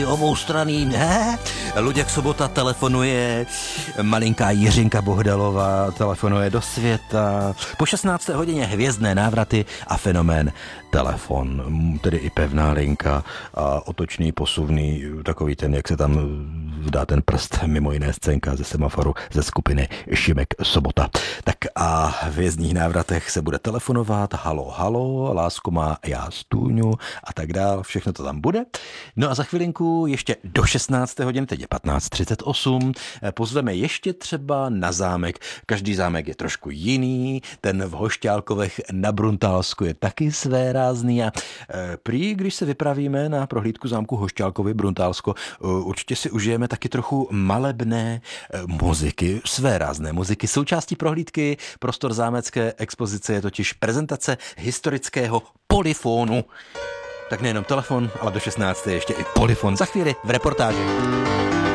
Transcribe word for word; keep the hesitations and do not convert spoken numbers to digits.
Oboustranný, ne? Luděk Sobota telefonuje, malinká Jiřinka Bohdalová telefonuje do světa. Po šestnácté hodině hvězdné návraty a fenomén telefon, tedy i pevná linka a otočný, posuvný, takový ten, jak se tam dá ten prst, mimo jiné scénka ze semaforu ze skupiny Šimek Sobota. Tak a v hvězdných návratech se bude telefonovat, halo, halo, lásko má, já stůňu a tak dál, všechno to tam bude. No a za chvilinku ještě do šestnácté hodiny, teď je patnáct třicet osm, pozveme ještě třeba na zámek. Každý zámek je trošku jiný, ten v Hošťálkovech na Bruntálsku je taky své rázný a prý, když se vypravíme na prohlídku zámku Hošťálkovy Bruntálsko, určitě si užijeme taky trochu malebné muziky, své rázné muziky. Součástí prohlídky prostor zámecké expozice je totiž prezentace historického polyfonu. Tak nejenom telefon, ale do šestnácté ještě i polyfon. Za chvíli v reportáži.